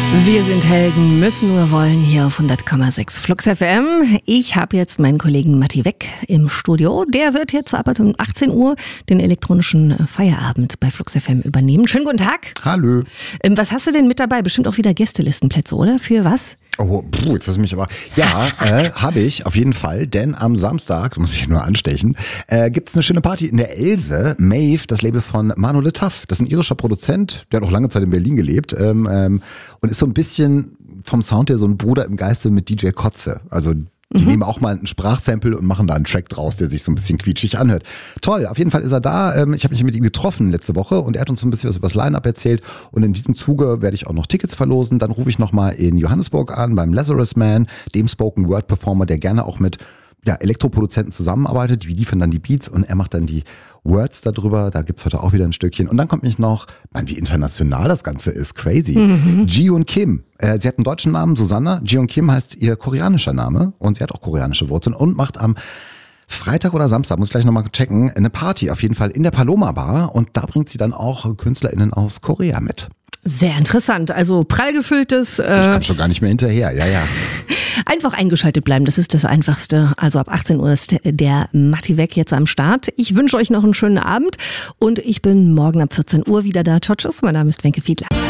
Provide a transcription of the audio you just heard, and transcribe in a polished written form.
Wir sind Helden, müssen nur wollen hier auf 100,6 Flux FM. Ich habe jetzt meinen Kollegen Matti Weck im Studio. Der wird jetzt ab 18 Uhr den elektronischen Feierabend bei Flux FM übernehmen. Schönen guten Tag. Hallo. Was hast du denn mit dabei? Bestimmt auch wieder Gästelistenplätze, oder? Für was? Oh, jetzt hast du mich aber... Ja, habe ich auf jeden Fall, denn am Samstag, muss ich nur anstechen, gibt's eine schöne Party in der Else. Maeve, das Label von Manu Le Taf. Das ist ein irischer Produzent, der hat auch lange Zeit in Berlin gelebt und ist so ein bisschen vom Sound her so ein Bruder im Geiste mit DJ Kotze. Also die nehmen auch mal ein Sprachsample und machen da einen Track draus, der sich so ein bisschen quietschig anhört. Toll, auf jeden Fall ist er da. Ich habe mich mit ihm getroffen letzte Woche und er hat uns so ein bisschen was über das Line-Up erzählt. Und in diesem Zuge werde ich auch noch Tickets verlosen. Dann rufe ich nochmal in Johannesburg an beim Lazarus Man, dem Spoken-Word-Performer, der gerne auch mit Elektroproduzenten zusammenarbeitet. Die liefern dann die Beats und er macht dann die Words darüber. Da gibt's heute auch wieder ein Stückchen. Und dann kommt mich noch, wie international das Ganze ist, crazy. Ji-Hoon Kim. Sie hat einen deutschen Namen, Susanna. Ji-Hoon Kim heißt ihr koreanischer Name und sie hat auch koreanische Wurzeln und macht am Freitag oder Samstag, muss ich gleich nochmal checken, eine Party auf jeden Fall in der Paloma Bar und da bringt sie dann auch KünstlerInnen aus Korea mit. Sehr interessant, also prall gefülltes... Ich komme schon gar nicht mehr hinterher, ja. Einfach eingeschaltet bleiben, das ist das Einfachste. Also ab 18 Uhr ist der Matti Weck jetzt am Start. Ich wünsche euch noch einen schönen Abend und ich bin morgen ab 14 Uhr wieder da. Ciao, tschüss, mein Name ist Wenke Fiedler.